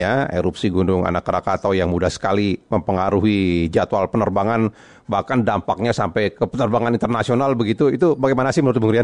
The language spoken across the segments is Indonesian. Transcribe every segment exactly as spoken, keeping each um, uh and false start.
ya, erupsi Gunung Anak Krakatau yang mudah sekali mempengaruhi jadwal penerbangan, bahkan dampaknya sampai ke penerbangan internasional begitu. Itu bagaimana sih menurut Bung Rian?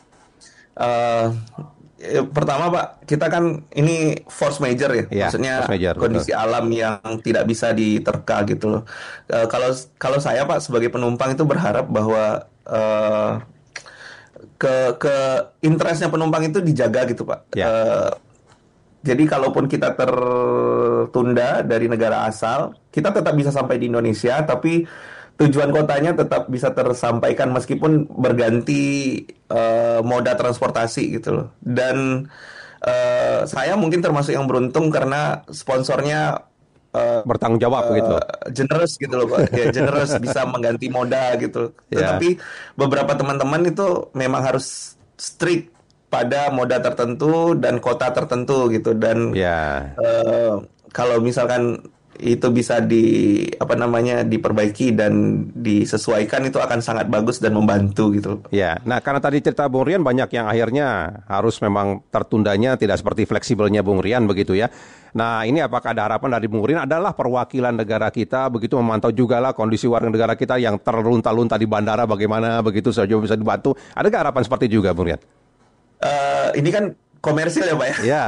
Uh, pertama Pak, kita kan ini force major ya, Ya, maksudnya force major, kondisi betul. alam yang tidak bisa diterka gitu loh. Uh, kalau kalau saya Pak sebagai penumpang itu berharap bahwa uh, ke ke interestnya penumpang itu dijaga gitu Pak. Ya, Uh, jadi kalaupun kita tertunda dari negara asal, kita tetap bisa sampai di Indonesia, tapi tujuan kotanya tetap bisa tersampaikan meskipun berganti uh, moda transportasi gitu loh. Dan uh, saya mungkin termasuk yang beruntung karena sponsornya uh, bertanggung jawab begitu. uh, generous gitu loh Pak. Ya generous bisa mengganti moda gitu. Ya, Tetapi beberapa teman-teman itu memang harus strict pada moda tertentu dan kota tertentu gitu. Dan ya. uh, kalau misalkan itu bisa di apa namanya diperbaiki dan disesuaikan, itu akan sangat bagus dan membantu gitu. Ya, nah karena tadi cerita Bung Rian banyak yang akhirnya harus memang tertundanya tidak seperti fleksibelnya Bung Rian begitu ya. Nah ini apakah ada harapan dari Bung Rian adalah perwakilan negara kita begitu memantau juga lah kondisi warga negara kita yang terlunta-lunta di bandara bagaimana begitu sejauh bisa dibantu. Ada nggak harapan seperti itu juga Bung Rian? Uh, ini kan komersil ya Pak ya. Ya,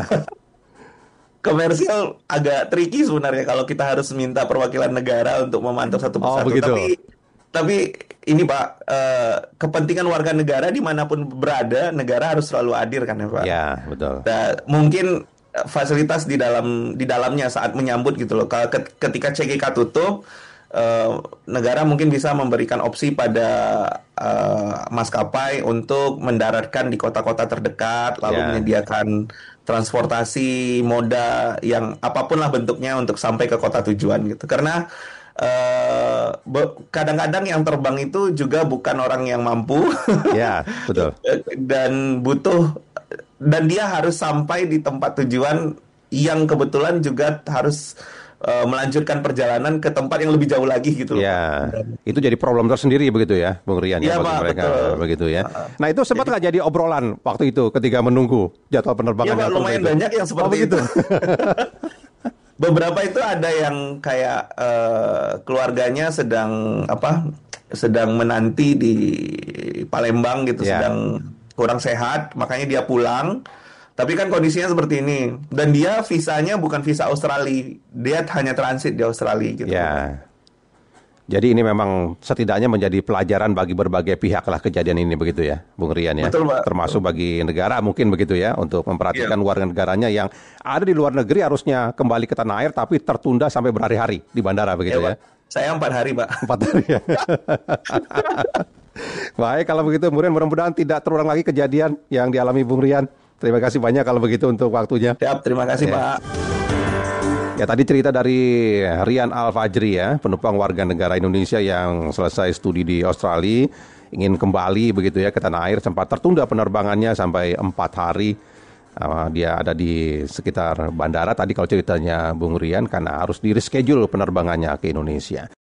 Komersil agak tricky sebenarnya kalau kita harus minta perwakilan negara untuk memantau satu oh persatu. begitu. Tapi tapi ini Pak, eh, kepentingan warga negara dimanapun berada, negara harus selalu hadir kan ya Pak. Ya, betul. Nah, mungkin eh, fasilitas di dalam di dalamnya saat menyambut gitu loh. Kalau ket- ketika C G K tutup, eh, negara mungkin bisa memberikan opsi pada eh, maskapai untuk mendaratkan di kota-kota terdekat, lalu Ya, menyediakan transportasi moda yang apapun lah bentuknya untuk sampai ke kota tujuan gitu. Karena eh, be- kadang-kadang yang terbang itu juga bukan orang yang mampu ya, betul. dan butuh, dan dia harus sampai di tempat tujuan yang kebetulan juga harus eh, melanjutkan perjalanan ke tempat yang lebih jauh lagi gitu loh Pak. Ya, itu jadi problem tersendiri begitu ya, Bung Rian ya Iya bagi Pak, mereka betul. begitu ya. Heeh. Nah itu sempat Jadi nggak jadi obrolan waktu itu ketika menunggu jadwal iya penerbangan Pak, yang tertunda lumayan itu? banyak yang Oh seperti begitu. itu. Beberapa itu ada yang kayak eh, keluarganya sedang apa? Sedang menanti di Palembang gitu, Ya, sedang kurang sehat, makanya dia pulang. Tapi kan kondisinya seperti ini, dan dia visanya bukan visa Australia, dia hanya transit di Australia gitu loh Pak. ya. Jadi ini memang setidaknya menjadi pelajaran bagi berbagai pihak lah kejadian ini begitu ya, Bung Rian ya. Betul Pak. Termasuk bagi negara mungkin begitu ya, untuk Iya, memperhatikan warga negaranya yang ada di luar negeri harusnya kembali ke tanah air tapi tertunda sampai berhari-hari di bandara iya begitu Pak. ya. Saya empat hari Pak. Empat hari ya. Baik kalau begitu, Bung Rian mudah-mudahan tidak terulang lagi kejadian yang dialami Bung Rian. Terima kasih banyak kalau begitu untuk waktunya. Siap, terima kasih Ya. Pak. Ya tadi cerita dari Rian Al-Fajri ya, penumpang warga negara Indonesia yang selesai studi di Australia, ingin kembali begitu ya ke tanah air, sempat tertunda penerbangannya sampai empat hari. Uh, dia ada di sekitar bandara tadi kalau ceritanya Bung Rian karena harus di reschedule penerbangannya ke Indonesia.